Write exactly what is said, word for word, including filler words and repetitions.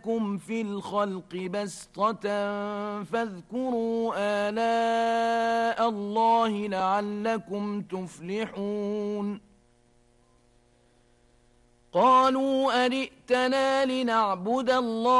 عليكم في الخلق بسطة فاذكروا آلاء الله لعلكم تفلحون قالوا أجئتنا لنعبد الله